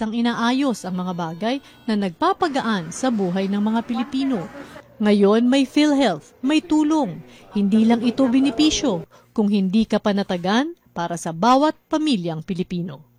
mabilisang inaayos ang mga bagay na nagpapagaan sa buhay ng mga Pilipino. Ngayon may PhilHealth, may tulong. Hindi lang ito benepisyo, kung hindi ka panatagan para sa bawat pamilyang Pilipino.